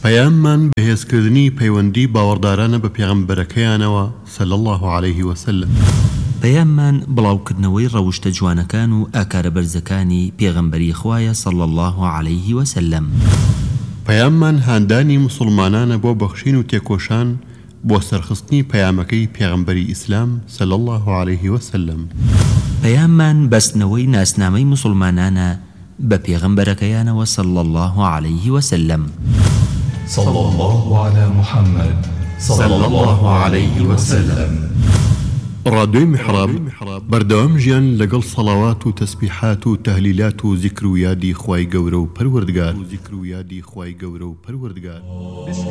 پەیاممان بەهێزکردنی پەیوەندی باوەڕدارانە بە پێغەمبەرەکەیانەوە صلی الله عليه وسلم. پەیاممان بڵاوکردنەوەی ڕەوشتە جوانەکان و ئاکارە بەرزەکانی پێغەمبەری خوایە صلی الله عليه وسلم. پەیاممان هاندانی مسلمانانە بۆ بەخشین و تێکۆشان بۆ سەرخستنی پەیامەکەی پێغەمبەری ئیسلام صلی الله عليه وسلم. پەیاممان بەستنەوەی ناسنامەی مسلمانانە بە پێغەمبەرەکەیانەوە صلی الله عليه وسلم. صلى الله على محمد صلى الله عليه وسلم. ڕادیۆی میحراب بەردەوام ژیان لەگەڵ سەڵاوات و تەسبیحات و تەهلیلات و زیکر و یادی خوای گەورە و پەروەردگار